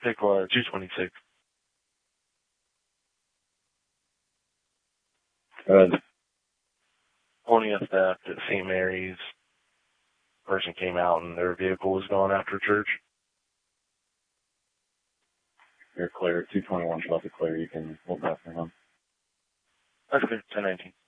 Pick 226. Pony up theft at St. Mary's. Person came out and their vehicle was gone after church. You're clear. 221 is about to clear. You can hold that for him. That's clear. 1019.